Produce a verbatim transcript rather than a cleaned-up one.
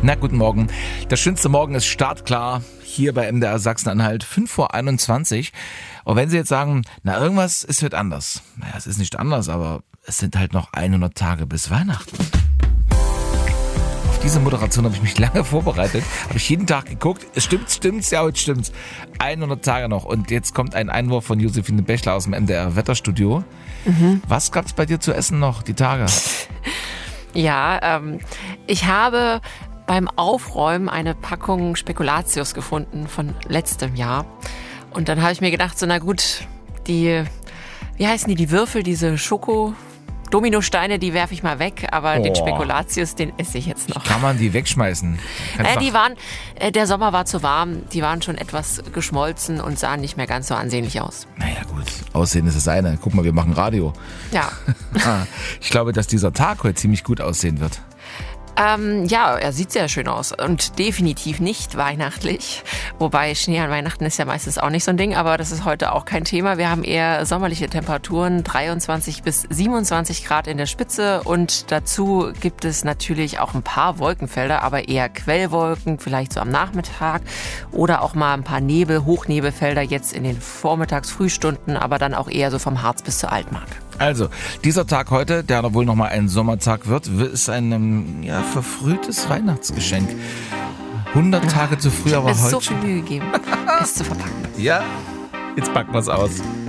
Na, guten Morgen. Der schönste Morgen ist startklar hier bei M D R Sachsen-Anhalt, fünf vor einundzwanzig. Und wenn Sie jetzt sagen, na, irgendwas ist heute anders. Naja, es ist nicht anders, aber es sind halt noch hundert Tage bis Weihnachten. Auf diese Moderation habe ich mich lange vorbereitet. Habe ich jeden Tag geguckt. Es stimmt, stimmt's, ja, heute stimmt's. hundert Tage noch. Und jetzt kommt ein Einwurf von Josephine Bächler aus dem M D R Wetterstudio. Mhm. Was gab's bei dir zu essen noch, die Tage? Ja, ähm, ich habe beim Aufräumen eine Packung Spekulatius gefunden von letztem Jahr. Und dann habe ich mir gedacht, so na gut, die, wie heißen die, die Würfel, diese Schoko... Dominosteine, die werfe ich mal weg, aber oh. den Spekulatius, den esse ich jetzt noch. Kann man die wegschmeißen? Äh, die waren, äh, der Sommer war zu warm, die waren schon etwas geschmolzen und sahen nicht mehr ganz so ansehnlich aus. Naja gut, Aussehen ist das eine. Guck mal, wir machen Radio. Ja. Ich glaube, dass dieser Tag heute ziemlich gut aussehen wird. Ähm, ja, er sieht sehr schön aus und definitiv nicht weihnachtlich. Wobei Schnee an Weihnachten ist ja meistens auch nicht so ein Ding, aber das ist heute auch kein Thema. Wir haben eher sommerliche Temperaturen, dreiundzwanzig bis siebenundzwanzig Grad in der Spitze und dazu gibt es natürlich auch ein paar Wolkenfelder, aber eher Quellwolken, vielleicht so am Nachmittag oder auch mal ein paar Nebel, Hochnebelfelder jetzt in den Vormittags-Frühstunden, aber dann auch eher so vom Harz bis zur Altmark. Also, dieser Tag heute, der wohl nochmal ein Sommertag wird, ist ein ähm, ja, verfrühtes Weihnachtsgeschenk. hundert Tage zu früh, aber heute... Es ist heute... so viel Mühe gegeben, es zu verpacken. Ja, jetzt packen wir es aus.